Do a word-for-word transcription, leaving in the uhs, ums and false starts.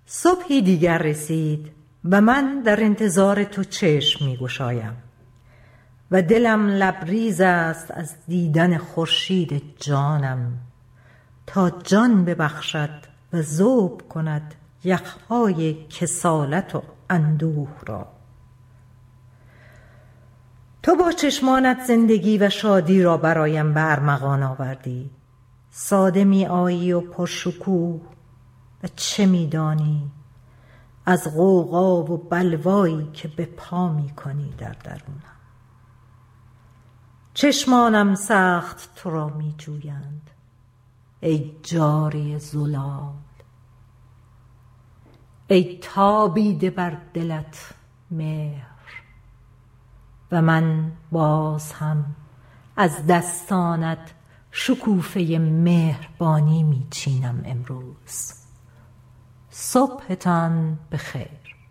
صبحی دیگر رسید و من در انتظار تو چشم می گشایم و دلم لبریز است از دیدن خورشید جانم تا جان ببخشد و ذوب کند یخهای کسالت و اندوه را. تو با چشمانت زندگی و شادی را برایم به ارمغان آوردی. ساده می آیی و پرشکوه و چه می دانی از غوغا و بلوایی که به پا می کنی در درونم. چشمانم سخت تو را می جویند ای جاری زلال، ای تابیده بر دلت مهر و من باز هم از دستانت شکوفه مهربانی می چینم امروز. صبحتان بخیر.